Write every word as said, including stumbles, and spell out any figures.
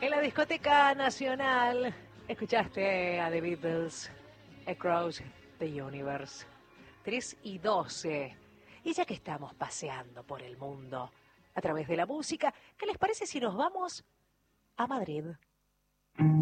En la discoteca nacional escuchaste a The Beatles, Across the Universe, tres y doce. Y ya que estamos paseando por el mundo a través de la música, ¿qué les parece si nos vamos a Madrid?